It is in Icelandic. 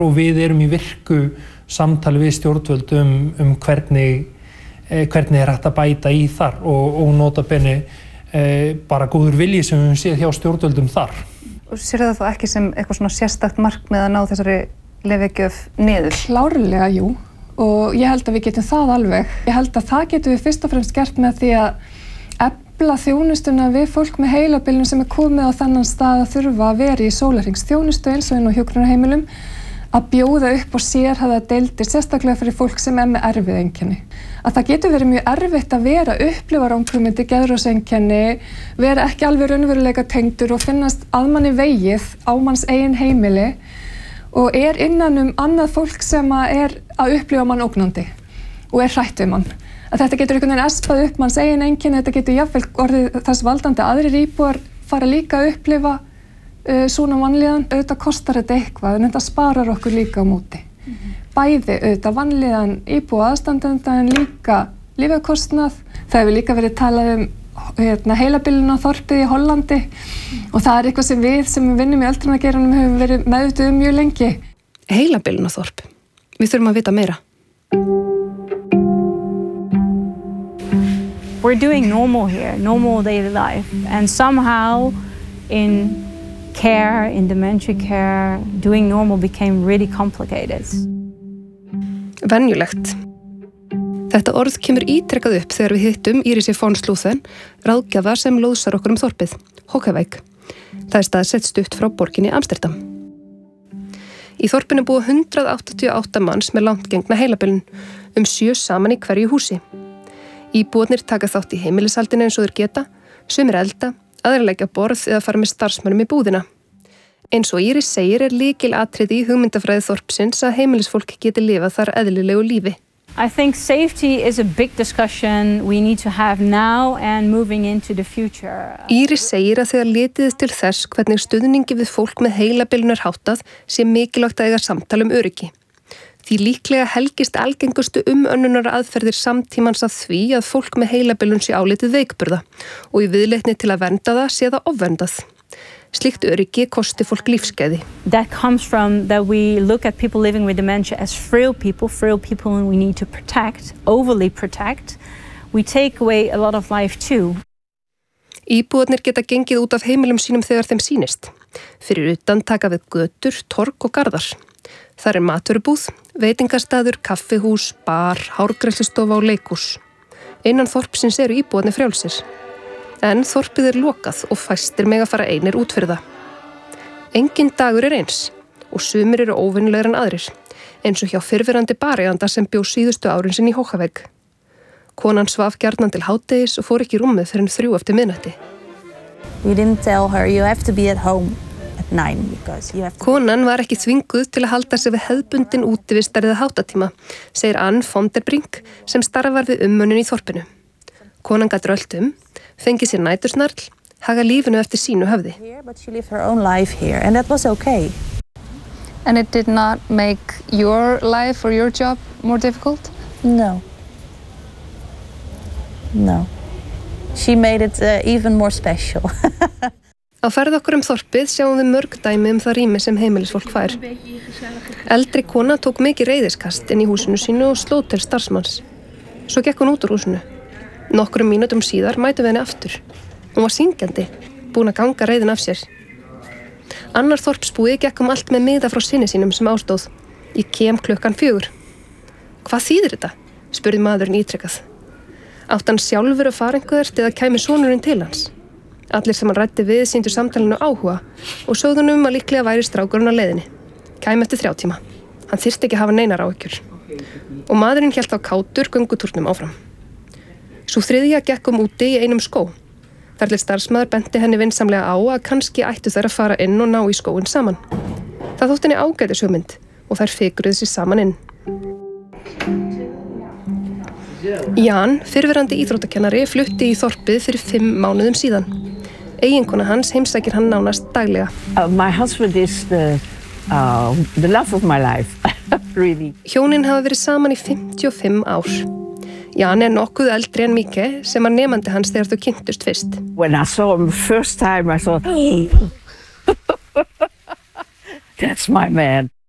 og við erum í virku samtali við stjórnvöld hvernig hægt að bæta í þar og nota bene bara góður vilji sem við séð hjá stjórnvöldum þar. Og sér það þá ekki sem eitthvað svona sérstakt markmið að ná þessari lyfjagjöf niður? Klárlega, jú. Og ég held að við getum það alveg. Ég held að það getum við fyrst og fremst gert með því að efla þjónustuna við fólk með heilabilun sem komið á þennan stað að þurfa að vera í sólarhringsþjónustu eins og inn á hjúkrunarheimilum, að bjóða upp og sérhæfða deildir, sérstaklega fyrir fólk sem með erfið einkenni. Að það getur verið mjög erfitt að upplifa ranghugmyndir, geðróseinkenni, vera ekki alveg raunveruleika tengdur og finnast að manni vegið á manns eigin heimili og innan annað fólk sem að upplifa mann ógnandi og hrætt við mann. Að þetta getur einhvern veginn espað upp manns eigin einkenni, þetta getur jafnvel orðið þess valdandi að aðrir íbúar fara líka að upplifa svona vanlíðan. Auðvitað kostar þetta eitthvað en þetta sparar okkur líka á móti. Bæði auðvitað vanlíðan íbúa aðstandenda en líka lyfjakostnað. Það hefur líka verið talað heilabilun á þorpið í Hollandi og það eitthvað sem við sem vinnum í öldrunargeiranum höfum verið meðvituð mjög lengi. Heilabilun á þorp. Við þurfum að vita meira. We're doing normal here, normal daily life, and somehow in care, in dementia care, doing normal became really complicated. Venjulegt. Þetta orð kemur ítrekkað upp þegar við hittum Írisi von Slúthen, ráðgjafa sem lóðsar okkur þorpið, Hókavik. Það staðsett stutt frá borginni Amsterdam. Í þorpinu búa 188 manns með langtgengna heilabilun, 7 saman í hverju húsi. Íbúarnir taka þátt í heimilishaldinu eins og þeir geta, sumir elda, aðrir leggja borð eða fara með starfsmönnum í búðina. Eins og Íris segir lykilatriði í hugmyndafræði þorpsins að heimilisfólk geti lifað þar eðlilegu lífi. I think safety is a big discussion we need to have now and moving into the future. Íris segir að þegar litið til þess hvernig stuðningi við fólk með heilabilun háttað sé mikilvægt að eiga samtal öryggi. Því líklega helgist algengustu umönnunar aðferðir samtímans að því að fólk með heilabilun sé álitið veikburða og í viðleitni til að vernda það sé það ofverndað. Slíkt öryggi kosti fólk lífsgæði. That comes from that we look at people living with dementia as frail people and we need to protect, overly protect. We take away a lot of life too. Íbúarnir geta gengið út af heimilum sínum þegar þeim sýnist. Fyrir utan taka við götur, torg og garðar. Þar matvörubúð, veitingastaður, kaffihús, bar, hárgreiðslustofa og leikhús. Innan þorpsins eru íbúarnir frjálsir. En þorpið lokað og fæstir mega fara einir út fyrir það. Enginn dagur eins og sumir eru óvenjulegir en aðrir, eins og hjá fyrrverandi bareiganda sem bjó síðustu árin sinni í Hókavik. Konan svaf gjarnan til hádegis og fór ekki í rúmið fyrr en 3 eftir miðnætti. We didn't tell her you have to be at home at 9 because you have to. Konan var ekki þvinguð til að halda sig við hefðbundin útivistar eða háttatíma, segir Ann von der Brink sem starfar við umönnun í þorpinu. Konan gat rölt fengið sér nætursnarl, haga lífinu eftir sínu höfði. But she lived her own life here and that was okay. And it did not make your life or your job more difficult? No. No. She made it even more special. Á ferð okkur þorpið sjáum við mörg dæmi það rými sem heimilisfólk fær. Eldri kona tók mikið reiðiskast inn í húsinu sínu og sló til starfsmanns. Svo gekk hún út úr húsinu. Nokkrum mínútum síðar mætum við henni aftur. Hún var syngjandi, búin að ganga reiðin af sér. Annar þorpsbúi gekk allt með miða frá syni sínum sem ástóð. Ég kem klukkan 4. Hvað þýðir þetta? Spurði maðurinn ítrekkað. Átti hann sjálfur að fara einhvert eða kæmi sonurinn til hans? Allir sem hann ræddi við sýndu samtalinu áhuga og sögðu að líklega væri strákurinn á leiðinni. Kæmi eftir 3 tíma. Hann þyrfti ekki að hafa neinar áhyggjur. Og maðurinn hélt á kátur göngutúrnum áfram. Sú þriðja gekk úti í einum skó. Þar til starfsmaður benti henni vinsamlega á að kannski ættu þær að fara inn og ná í skóinn saman. Það þótti henni ágætis hugmynd og þær fikruðu sig saman inn. Jan, fyrrverandi íþróttakennari, flutti í þorpið fyrir 5 mánuðum síðan. Eiginkona hans heimsækir hann nánast daglega. My husband is the love of my life, really. Hjónin hafa verið saman í 55 ár. Jan nokkuð eldri en Mike sem var nemandi hans þegar þau kynntust fyrst. When I saw him the first time I thought, that's my man.